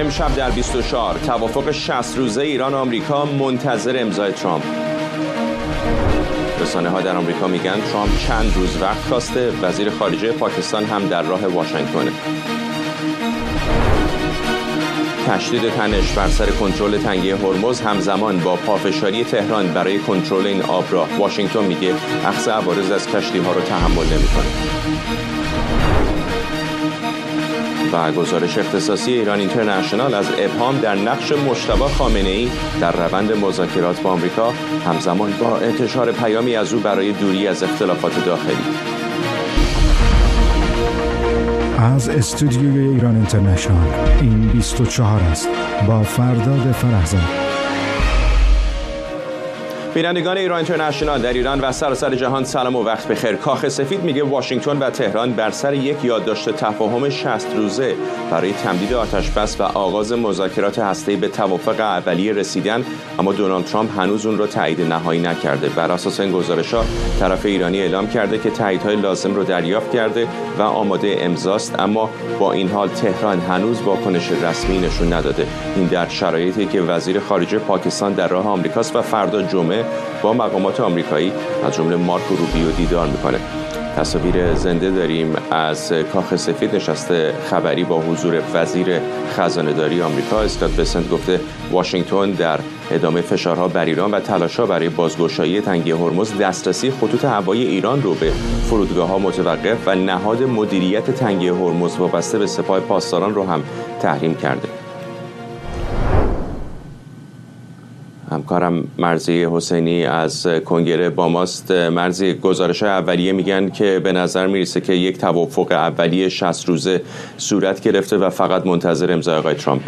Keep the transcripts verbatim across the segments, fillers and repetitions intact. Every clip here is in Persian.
امشب در بیست و چهار توافق شصت روزه ایران و آمریکا منتظر امضای ترامپ. رسانه ها در آمریکا میگن ترامپ چند روز وقت خواسته. وزیر خارجه پاکستان هم در راه واشنگتن. تشدید تنش بر سر کنترل تنگه هرمز همزمان با پافشاری تهران برای کنترل این آبراه. واشنگتن میگه اخذ عوارض از کشتی‌ها رو تحمل نمی‌کنه. و گزارش اختصاصی ایران اینترنشنال از ابهام در نقش مجتبی خامنه‌ای در روند مذاکرات با آمریکا همزمان با انتشار پیامی از او برای دوری از اختلافات داخلی. از استودیوی ایران اینترنشنال این بیست و چهار است با فرداد فرهزاد. بینندگان ایران اینترنشنال در ایران و سراسر جهان سلام و وقت بخیر. کاخ سفید میگه واشنگتن و تهران بر سر یک یادداشت تفاهم شصت روزه برای تمدید آتش‌بس و آغاز مذاکرات هسته‌ای به توافق اولیه رسیدن، اما دونالد ترامپ هنوز اون رو تایید نهایی نکرده. بر اساس این گزارش‌ها طرف ایرانی اعلام کرده که تاییدهای لازم رو دریافت کرده و آماده امضاست، اما با این حال تهران هنوز واکنش رسمی نشون نداده. این در شرایطی که وزیر خارجه پاکستان در راه آمریکاست و فردا جمعه با مقامات آمریکایی از جمله مارکو روبیو دیدار میکنه. تصاویر زنده داریم از کاخ سفید نشسته خبری با حضور وزیر خزانه‌داری آمریکا. اسکات بسنت گفته واشنگتن در ادامه فشارها بر ایران و تلاش‌ها برای بازگشایی تنگه هرمز دسترسی خطوط هوایی ایران رو به فرودگاه‌ها متوقف و نهاد مدیریت تنگه هرمز وابسته به سپاه پاسداران رو هم تحریم کرده. همکارم مرضی حسینی از کنگره با ماست. مرضی، گزارش‌های اولیه میگن که به نظر میرسه که یک توافق اولیه شصت روزه صورت گرفته و فقط منتظر امضای آقای ترامپه.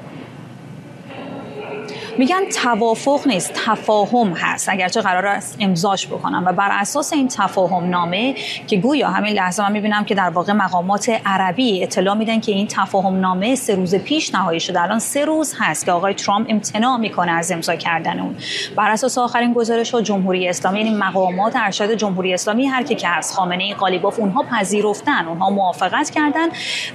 میگن توافق نیست، تفاهم هست، اگرچه قرار است امضاش بکنم و بر اساس این تفاهم نامه که گویا همین لحظه من میبینم که در واقع مقامات عربی اطلاع میدن که این تفاهم نامه سه روز پیش نهایی شده، الان سه روز هست که آقای ترامپ امتناع میکنه از امضا کردن اون. بر اساس آخرین گزارش ها جمهوری اسلامی، یعنی مقامات ارشد جمهوری اسلامی، هر کی که هست، خامنه‌ای، قالیباف، اونها پذیرفتن، اونها موافقت کردن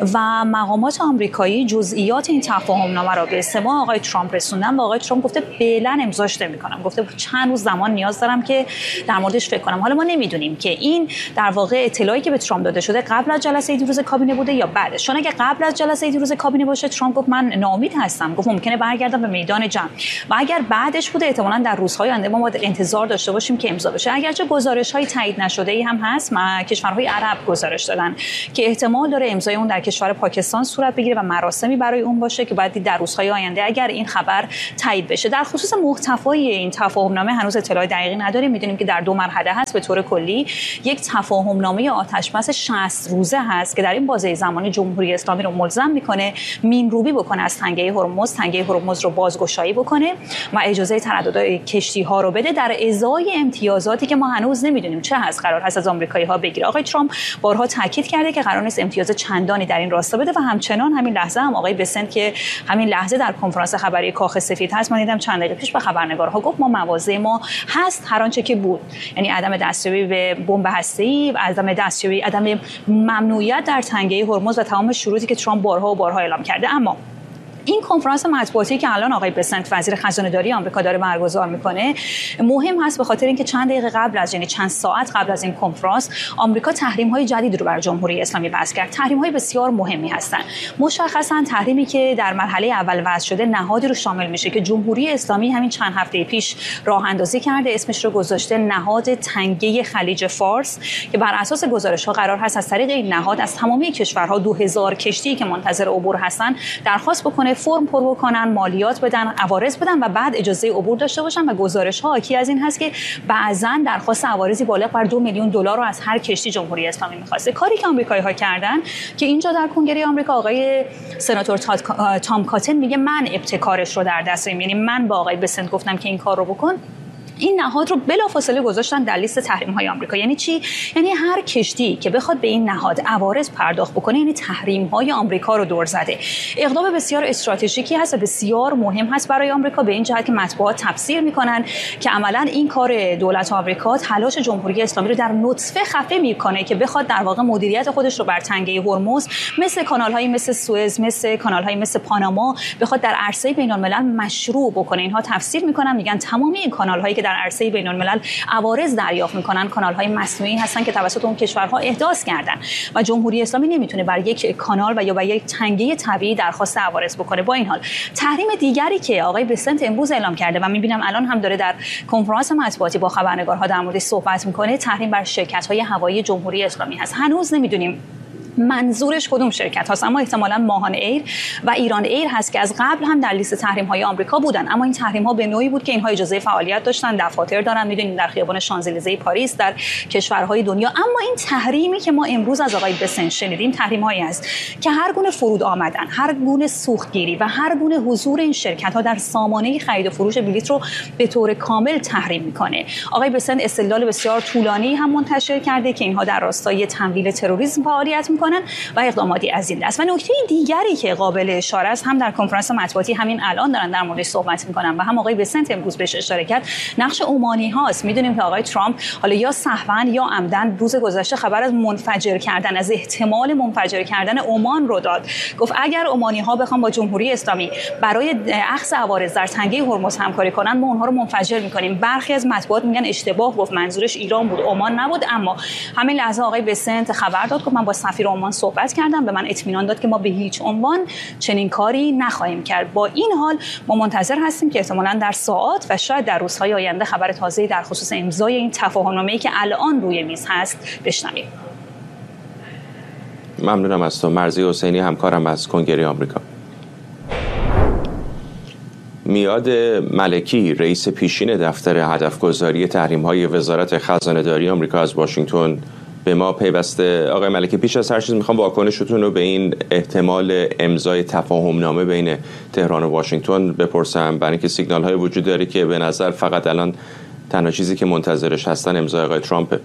و مقامات آمریکایی جزئیات این تفاهم نامه را به سماع آقای ترامپ رسوندن و آقای ترامپ گفته فعلا امضاش نمی‌کنم، گفته چند روز زمان نیاز دارم که در موردش فکر کنم. حالا ما نمیدونیم که این در واقع اطلاعی که به ترامپ داده شده قبل از جلسه دیروز کابینه بوده یا بعدش. چون اگه قبل از جلسه دیروز کابینه باشه، ترامپ گفت من ناامید هستم، گفت ممکنه برگردم به میدان جنگ، و اگر بعدش بوده احتمالاً در روزهای آینده ما باید انتظار داشته باشیم که امضا بشه. اگرچه گزارش‌های تایید نشده‌ای هم هست، ما کشورهای عرب گزارش دادن که احتمال داره امضای اون در کشور پاکستان صورت بگیره و مراسمی برای اون باشه که بعد در روزهای آینده اگر این خبر تایید بشه. در خصوص محتوای این تفاهم نامه هنوز اطلاع دقیقی نداریم. میدونیم که در دو مرحله هست. به طور کلی یک تفاهم نامه آتش‌بس شصت روزه هست که در این بازه زمانی جمهوری اسلامی رو ملزم میکنه مینروبی بکنه از تنگه هرمز، تنگه هرمز رو بازگشایی بکنه و اجازه تردد کشتی ها رو بده، در ازای امتیازاتی که ما هنوز نمیدونیم چه هست قرار هست از آمریکایی ها بگیره. آقای ترامپ بارها تاکید کرده که قرار نیست امتیاز چندانی در این راستا بده و همچنان همین لحظه هم آقای بسنت که همین لحظه در کنفرانس خبری کاخ سفید هست، من دیدم چند دقیقه پیش به خبرنگارها گفت ما مواضع ما هست هر آنچه که بود، یعنی عدم دستیابی به بمب هسته‌ای، عدم دستیابی، عدم ممنوعیت در تنگه هرمز و تمام شروطی که ترامپ بارها و بارها اعلام کرده. اما این کنفرانس مطبوعاتی که الان آقای بسنت وزیر خزانه‌داری آمریکا داره برگزار میکنه مهم هست به خاطر اینکه چند دقیقه قبل از، یعنی چند ساعت قبل از این کنفرانس، آمریکا تحریم‌های جدید رو بر جمهوری اسلامی وضع کرد. تحریم‌های بسیار مهمی هستند. مشخصاً تحریمی که در مرحله اول وضع شده نهادی رو شامل میشه که جمهوری اسلامی همین چند هفته پیش راه اندازی کرده، اسمش رو گذاشته نهاد تنگه خلیج فارس، که بر اساس گزارش‌ها قرار هست از طریق این نهاد از تمامی کشورها دو هزار کشتی که منتظر عبور هستن درخواست بکنه فرم پر بکنن، مالیات بدن، عوارض بدن و بعد اجازه عبور داشته باشن. و گزارش‌ها حاکی از این هست که بعضاً درخواست عوارضی بالغ بر دو میلیون دلار رو از هر کشتی جمهوری اسلامی می‌خواسته. کاری که آمریکایی‌ها کردن که اینجا در کنگره آمریکا آقای سناتور تام کاتن میگه من ابتکارش رو در دست دارم، یعنی من با آقای بسنت گفتم که این کار رو بکن، این نهاد رو بلافاصله گذاشتن در لیست تحریم‌های آمریکا. یعنی چی؟ یعنی هر کشتی که بخواد به این نهاد عوارض پرداخت بکنه، یعنی تحریم‌های آمریکا رو دور زده. اقدام بسیار استراتژیکی هست و بسیار مهم هست برای آمریکا، به این جهت که مطبوعات تفسیر می‌کنن که عملاً این کار دولت آمریکا تلاش جمهوری اسلامی رو در نطفه خفه می‌کنه که بخواد در واقع مدیریت خودش رو بر تنگه هرمز مثل کانال‌های مثل سوئز، مثل کانال‌های مثل پاناما بخواد در عرصه بین‌الملل مشروع بکنه. اینها تفسیر می‌کنن، میگن تمامی این کانال‌هایی که در عرصه بین‌الملل عوارض دریافت می‌کنن کانال‌های مصنوعی هستن که توسط اون کشورها احداث کردن و جمهوری اسلامی نمیتونه بر یک کانال و یا بر یک تنگه طبیعی درخواست عوارض بکنه. با این حال تحریم دیگری که آقای بسنت امروز اعلام کرده و می‌بینم الان هم داره در کنفرانس مطبوعاتی با خبرنگارها در موردش صحبت می‌کنه، تحریم بر شرکت‌های هوایی جمهوری اسلامی هست. هنوز نمی‌دونیم منظورش کدوم شرکت هاست، اما احتمالاً ماهان ایر و ایران ایر هست که از قبل هم در لیست تحریم های آمریکا بودن، اما این تحریم ها به نوعی بود که اینها اجازه فعالیت داشتن، دفاتر دارن، میدونید در خیابان شانزلیزه پاریس، در کشورهای دنیا. اما این تحریمی که ما امروز از آقای بسنت شنیدیم تحریم هایی است که هر گونه فرود آمدن، هر گونه سوختگیری و هر گونه حضور این شرکت ها در سامانه خرید و فروش بلیط رو به طور کامل تحریم میکنه. آقای بسنت استدلال بسیار طولانی هم منتشر کرده که اینها در راستای تمویل تروریسم فعالیت میکنن و اقداماتی از این دست. و نکته دیگری که قابل اشاره است، هم در کنفرانس مطبوعاتی همین الان دارن در موردش صحبت میکنن و هم آقای بسنت امروز بهش اشاره کرد، نقش عمانی هاست. میدونیم که آقای ترامپ حالا یا سهوا یا عمدن روز گذشته خبر از منفجر کردن، از احتمال منفجر کردن عمان رو داد. گفت اگر عمانی ها بخوام با جمهوری اسلامی برای اخذ عوارض در تنگه هرمز همکاری کنن، ما اونها رو منفجر میکنیم. برخی از مطبوعات میگن اشتباه گفت، منظورش ایران بود، عمان نبود. اما همین لحظه آقای بسنت خبر داد که من با سفیر عمان صحبت کردم، به من اطمینان داد که ما به هیچ عنوان چنین کاری نخواهیم کرد. با این حال ما منتظر هستیم که احتمالاً در ساعات و شاید در روزهای آینده خبر تازه‌ای در خصوص امضای این تفاهم‌نامه‌ای که الان روی میز هست بشنویم. ممنونم از تو. مرضی حسینی، همکارم از کنگره آمریکا. میاد ملکی، رئیس پیشین دفتر هدفگذاری تحریم‌های وزارت خزانه‌داری آمریکا از واشنگتن به ما پیوسته. آقای ملکی، پیش از هر چیز میخوام واکنشتون رو به این احتمال امضای تفاهم‌نامه بین تهران و واشنگتن بپرسم، برای اینکه سیگنال های وجود داره که به نظر فقط الان تنها چیزی که منتظرش هستن امضای آقای ترامپه.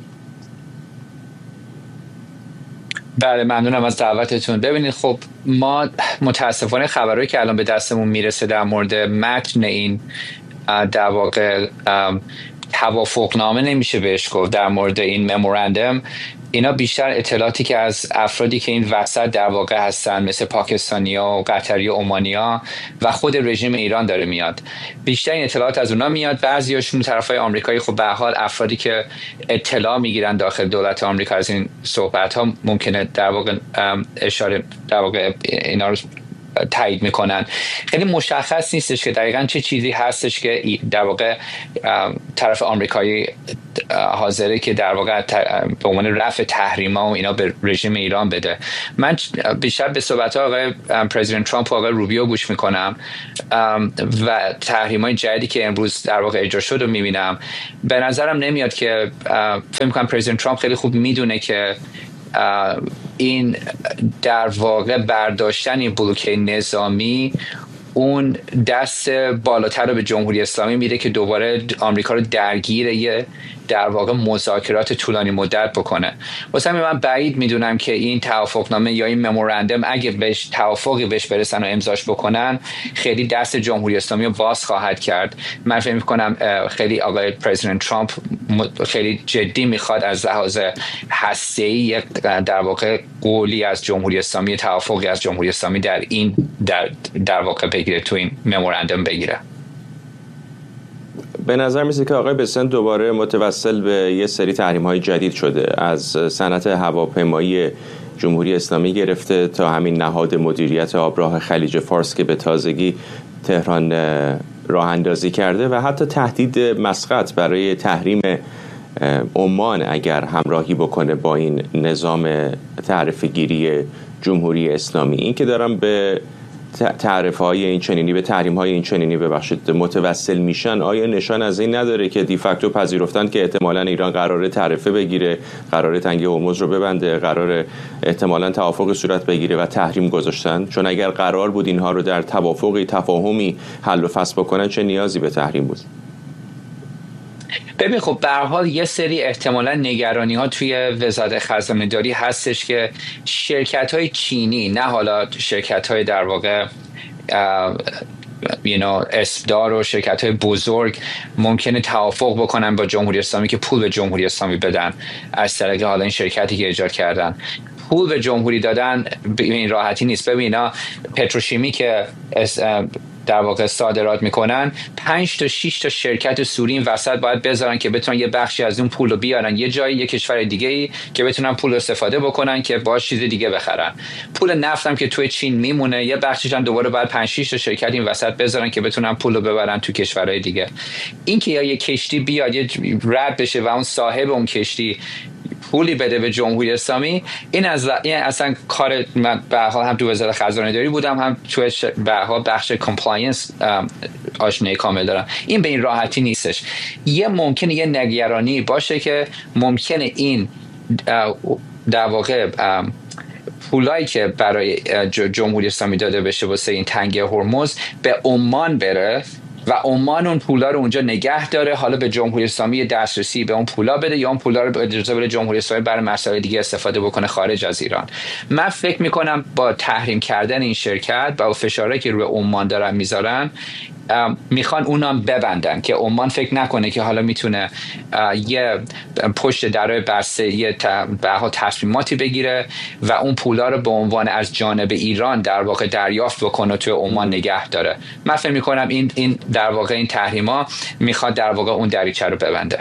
بله، ممنونم از دعوتتون. ببینید خب ما متاسفانه خبرهایی که الان به دستمون میرسه در مورد متن این در واقع توافقنامه نمیشه بهش گفت، در مورد این ممورندم، اینا بیشتر اطلاعاتی که از افرادی که این وسط در واقع هستن مثل پاکستانیا و قطری و عمانیا و خود رژیم ایران داره میاد. بیشتر این اطلاعات از اونا میاد. بعضیاشون طرفای آمریکایی خب به حال افرادی که اطلاع میگیرن داخل دولت آمریکا از این صحبت ها ممکنه در واقع اشاره در واقع اینا رو تایید میکنن. خیلی مشخص نیستش که دقیقاً چه چیزی هستش که در واقع طرف آمریکایی حاضره که در واقع به عنوان رفع تحریما و اینا به رژیم ایران بده. من بیشتر به صحبت آقای پرزیدنت ترامپ و آقای روبیو گوش میکنم و تحریمای جدیدی که امروز در واقع اجرا شد رو میبینم. به نظرم نمیاد که فکر میکنم پرزیدنت ترامپ خیلی خوب میدونه که این در واقع برداشتن این بلوکه نظامی اون دست بالاتر رو به جمهوری اسلامی میده که دوباره آمریکا رو درگیر یه در واقع مذاکرات طولانی مدت بکنه. واسه همین من بعید میدونم که این توافقنامه یا این ممورندم اگه بهش توافقی بهش برسن و امضاش بکنن خیلی دست جمهوری اسلامی رو باز خواهد کرد. من فکر میکنم خیلی آقای پرزیدنت ترامپ خیلی جدی میخواد از لحاظ هسته‌ای در واقع قولی از جمهوری اسلامی، توافقی از جمهوری اسلامی در این در در واقع بگیره، تو این ممورندم بگیره. به نظر میسه که آقای بسنت دوباره متوسل به یه سری تحریم‌های جدید شده، از صنعت هواپیمایی جمهوری اسلامی گرفته تا همین نهاد مدیریت آبراه خلیج فارس که به تازگی تهران راه اندازی کرده و حتی تهدید مسقط برای تحریم عمان اگر همراهی بکنه با این نظام تعرفه گیری جمهوری اسلامی. این که دارم به تعرفه های این چنینی به تحریم های این چنینی ببخشید متوسل میشن، آیا نشان از این نداره که دیفکتو پذیرفتن که احتمالاً ایران قراره تعرفه بگیره، قراره تنگه هرمز رو ببنده، قراره احتمالاً توافق صورت بگیره و تحریم گذاشتن؟ چون اگر قرار بود اینها رو در توافقی تفاهمی حل و فصل بکنن چه نیازی به تحریم بود؟ ببین خب به هر حال یه سری احتمالاً نگرانی ها توی وزارت خزانه داری هستش که شرکت های چینی، نه حالا شرکت های در واقع you know, اسدار و شرکت های بزرگ ممکنه توافق بکنن با جمهوری اسلامی که پول به جمهوری اسلامی بدن از طریق حالا این شرکتی که ایجاد کردن. پول به جمهوری دادن به این راحتی نیست. ببینا پتروشیمی که در واقع صادرات میکنن، پنج تا شش تا شرکت سوری این وسط باید بذارن که بتونن یه بخشی از اون پول رو بیارن یه جایی، یه کشور دیگه ای که بتونن پول رو استفاده بکنن که باهاش چیز دیگه بخرن. پول نفت هم که توی چین میمونه، یه بخشش هم دوباره باید پنج شش تا شرکت این وسط بذارن که بتونن پول رو ببرن تو کشورهای دیگه. این که یا یه کشتی بیاد یه رد بشه و اون صاحب اون کشتی پولی بده به جمهوری اسلامی، این از این اصلا کار من به هر حال هم تو وزارت خزانه داری بودم، هم تو به هر حال بخش کامپلاینس آشنایی کامل دارم. این به این راحتی نیستش. یه ممکنه یه نگرانی باشه که ممکنه این در واقع پولایی که برای جمهوری اسلامی داده بشه واسه این تنگه هرمز به عمان بره و عمان اون پولا رو اونجا نگه داره، حالا به جمهوری اسلامی دسترسی به اون پولا بده یا اون پولا رو اجازه بده جمهوری اسلامی برای مسائل دیگه استفاده بکنه خارج از ایران. من فکر میکنم با تحریم کردن این شرکت با فشاری که روی عمان دارن میذارن، میخوان اونم ببندن که عمان فکر نکنه که حالا میتونه یه پشت درای بسته یه بها تصمیماتی بگیره و اون پولا رو به عنوان از جانب ایران در واقع دریافت بکنه توی عمان نگه داره. من فکر میکنم این این در واقع این تحریما میخواد در واقع اون دریچه رو ببنده.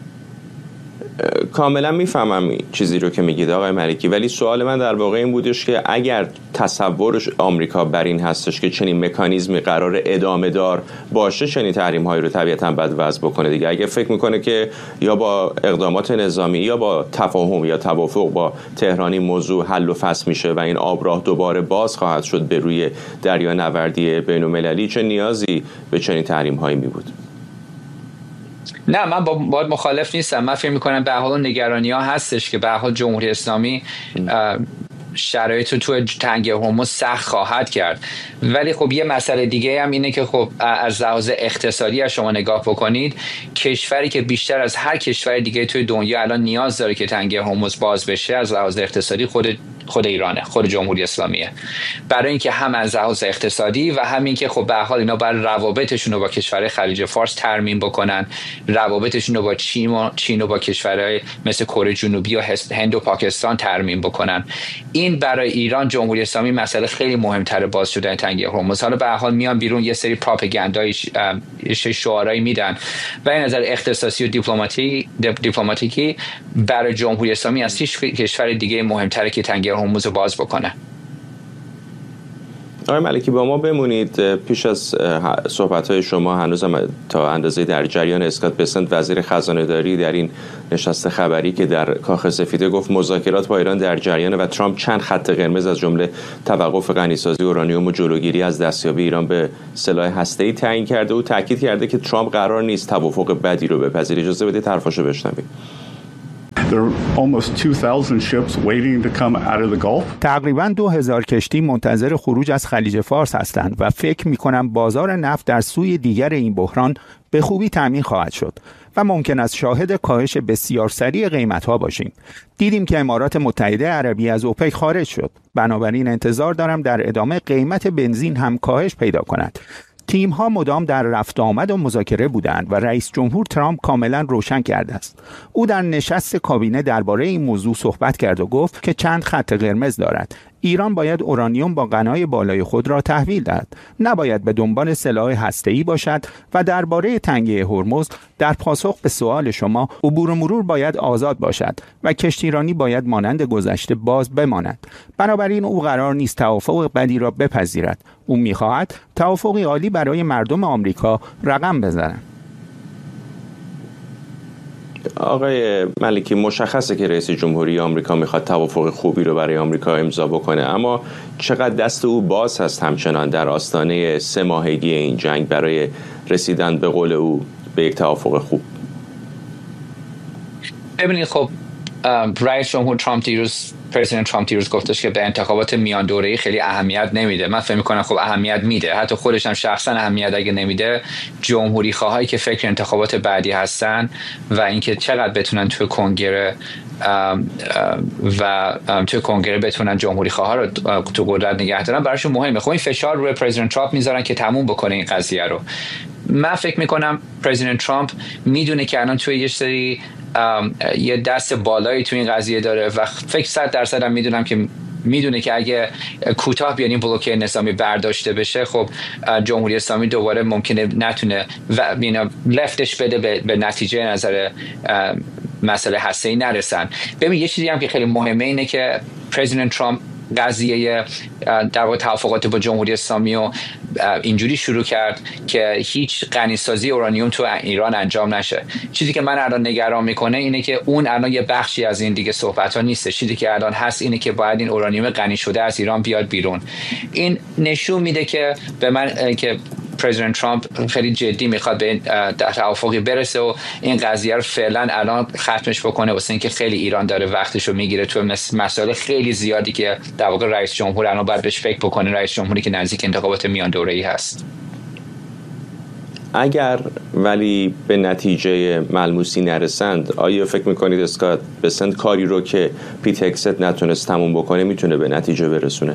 کاملا میفهمم چیزی رو که میگید آقای ملکی، ولی سوال من در واقع این بودش که اگر تصورش آمریکا بر این هستش که چنین مکانیزمی قرار ادامه دار باشه، چنین تحریم هایی رو طبیعتا باید وضع بکنه دیگه. اگه فکر میکنه که یا با اقدامات نظامی یا با تفاهم یا توافق با تهرانی موضوع حل و فصل میشه و این آبراه دوباره باز خواهد شد به روی دریا نوردی بین‌المللی، چه نیازی به چنین تحریم هایی می بود؟ نه، من با باید مخالف نیستم. من فکر میکنم به حال نگرانی ها هستش که به حال جمهوری اسلامی شرایط رو تو تنگه هرمز سخت خواهد کرد، ولی خب یه مسئله دیگه هم اینه که خب از لحاظ اقتصادی از شما نگاه بکنید، کشوری که بیشتر از هر کشور دیگه توی دنیا الان نیاز داره که تنگه هرمز باز بشه از لحاظ اقتصادی خود خود ایرانه، خود جمهوری اسلامیه. برای اینکه هم از لحاظ اقتصادی و همین که خب به هر حال اینا باید روابطشون رو با کشورهای خلیج فارس ترمیم بکنن، روابطشون رو با چین و چین و با کشورهای مثل کره جنوبی و هند و پاکستان ترمیم بکنن. این برای ایران جمهوری اسلامی مسئله خیلی مهمتر باز شدن تنگه هرمز. حالا به هر حال میان بیرون یه سری پروپاگاندای شعارایی میدن و این نظر اقتصادی و دیپلماتیکی دیپلماتیکی برای جمهوری اسلامی از هیچ کشور دیگه مهمتره که تنگه هرمز رو باز بکنه. آقای ملکی با ما بمونید. پیش از صحبت‌های شما هنوز هم تا اندازه در جریان اسکات بسنت وزیر خزانه داری در این نشست خبری که در کاخ سفید گفت مذاکرات با ایران در جریان و ترامپ چند خط قرمز از جمله توقف غنیسازی اورانیوم و جلوگیری از دستیابی ایران به سلاح هسته‌ای تعیین کرده و تاکید کرده که ترامپ قرار نیست توافق بدی رو بپذیره. اجازه بدید حرفاشو بشنویم. تقریباً دو هزار کشتی منتظر خروج از خلیج فارس هستند و فکر می‌کنم بازار نفت در سوی دیگر این بحران به خوبی تامین خواهد شد و ممکن است شاهد کاهش بسیار سریع قیمت‌ها باشیم. دیدیم که امارات متحده عربی از اوپک خارج شد. بنابراین انتظار دارم در ادامه قیمت بنزین هم کاهش پیدا کند. تیم ها مدام در رفت آمد و مذاکره بودند و رئیس جمهور ترامپ کاملا روشن کرده است. او در نشست کابینه درباره این موضوع صحبت کرد و گفت که چند خط قرمز دارد. ایران باید اورانیوم با غنای بالای خود را تحویل دهد، نباید به دنبال سلاح هسته‌ای باشد و درباره تنگه هرمز در پاسخ به سوال شما، عبور و مرور باید آزاد باشد و کشتیرانی باید مانند گذشته باز بماند. بنابراین او قرار نیست توافق بدی را بپذیرد. او می‌خواهد توافقی عالی برای مردم آمریکا رقم بزنند. آقای ملکی، مشخصه که رئیس جمهوری آمریکا میخواد توافق خوبی رو برای آمریکا امضا بکنه، اما چقدر دست او باز هست همچنان در آستانه سه ماهگی این جنگ برای رسیدن به قول او به یک توافق خوب؟ ببینید خب رئیس جمهور ترامپ دیروز پرزیدنت ترامپ دیروز گفتش که به انتخابات میان دوره‌ای خیلی اهمیت نمیده. من فکر می‌کنم خب اهمیت میده، حتی خودش هم شخصا اهمیت اگه نمیده، جمهوری خواهایی که فکر انتخابات بعدی هستن و اینکه چقدر بتونن تو کنگره و تو کنگره بتونن جمهوری خواها رو تو قدرت نگه دارن براشون مهمه. خب این فشار روی پرزیدنت ترامپ میذارن که تموم بکنه این قضیه رو. من فکر میکنم پرزیدنت ترامپ میدونه که الان توی یه سری یه دست بالایی توی این قضیه داره و فکر صد درصد هم میدونم که میدونه که اگه کوتاه بیان این بلوکه نظامی برداشته بشه، خب جمهوری اسلامی دوباره ممکنه نتونه و لفتش بده به, به نتیجه نظر مسئله هسته‌ای نرسن. ببین یه چیزی هم که خیلی مهمه اینه که پرزیدنت ترامپ قضیه در واقع توافقات با جمهوری اسلامی و اینجوری شروع کرد که هیچ غنیسازی اورانیوم تو ایران انجام نشه. چیزی که من الان نگران میکنه اینه که اون الان یه بخشی از این دیگه صحبت ها نیست. چیزی که الان هست اینه که باید این اورانیوم غنی شده از ایران بیاد بیرون. این نشون میده که به من که پرزیدنت ترامپ خیلی جدی میخواد به توافقی برسه و این قضیه رو فعلا الان ختمش بکنه، واسه اینکه خیلی ایران داره وقتشو میگیره تو مسائل خیلی زیادی که در واقع رئیس جمهور الان باید بهش فکر بکنه، رئیس جمهوری که نزدیک انتخابات میان دوره‌ای هست. اگر ولی به نتیجه ملموسی نرسند، آیا فکر میکنید اسکات بسنت کاری رو که پیت هگست نتونست تموم بکنه میتونه به نتیجه برسونه؟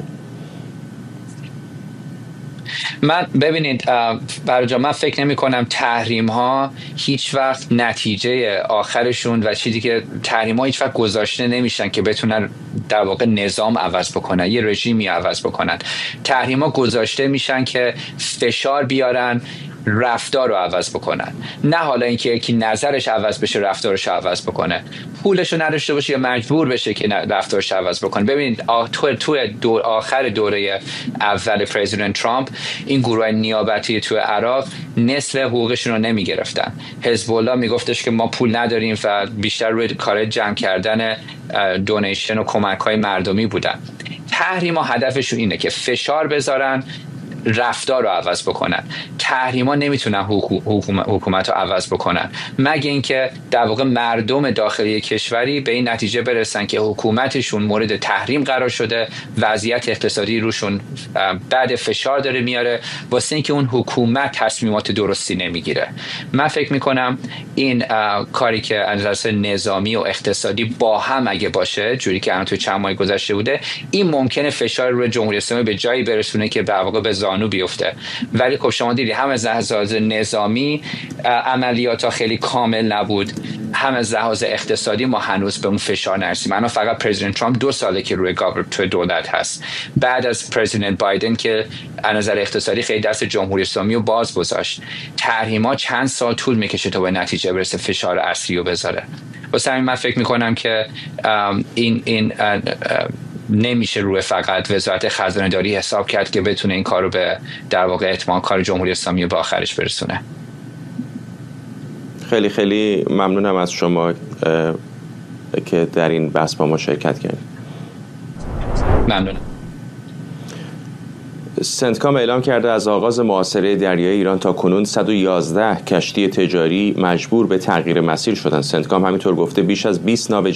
من ببینید برای من فکر نمی کنم تحریم ها هیچ وقت نتیجه آخرشون و چیزی که تحریم ها هیچ وقت گذاشته نمیشن که بتونن در واقع نظام عوض بکنن، یه رژیمی عوض بکنن. تحریم ها گذاشته میشن که فشار بیارن، رفتار رو عوض بکنن، نه حالا اینکه یکی نظرش عوض بشه رفتارش عوض بکنه، پولش رو نداشته باشه یا مجبور بشه که رفتارش عوض بکنه. ببینید تو تو دور آخر دوره اول پرزیدنت ترامپ این گروه نیابتی تو عراق نصف حقوقشون رو نمی گرفتن. حزب الله میگفتش که ما پول نداریم و بیشتر روی کار جمع کردن دونیشن و کمک‌های مردمی بودن. تحریما هدفشون اینه که فشار بذارن، رفتار رو عوض بکنن. تحریما نمیتونن حکومت رو عوض بکنن مگه اینکه در واقع مردم داخلی کشوری به این نتیجه برسن که حکومتشون مورد تحریم قرار شده، وضعیت اقتصادی روشون بعد فشار داره میاره، واسه اینکه اون حکومت تصمیمات درستی نمیگیره. من فکر میکنم این کاری که از نظر نظامی و اقتصادی با هم اگه باشه، جوری که الان تو چند ماه گذشته بوده، این ممکنه فشار روی جمهوری اسلامی به جایی برسونه که در واقع به زانو بیفته. ولی خب شما دیدی هم از لحاظ نظامی عملیات ها خیلی کامل نبود، هم از لحاظ اقتصادی ما هنوز به اون فشار نرسیم. الان فقط پرزیدنت ترامپ دو ساله که روی گاور تو دولت هست، بعد از پرزیدنت بایدن که از نظر اقتصادی خیلی دست جمهوری اسلامی رو باز گذاشت. تحریما چند سال طول میکشه تا به نتیجه برسه فشار اصلی رو بذاره. واسه همین من فکر میکنم که این این نمیشه روی فقط وزارت خزانه داری حساب کرد که بتونه این کار رو به در واقع اتمام کار جمهوری اسلامی به آخرش برسونه. خیلی خیلی ممنونم از شما که در این بحث با ما شرکت کردید. ممنونم. سنتکام اعلام کرده از آغاز محاصره دریایی ایران تا کنون صد و یازده کشتی تجاری مجبور به تغییر مسیر شدند. سنتکام همینطور گفته بیش از بیست ناو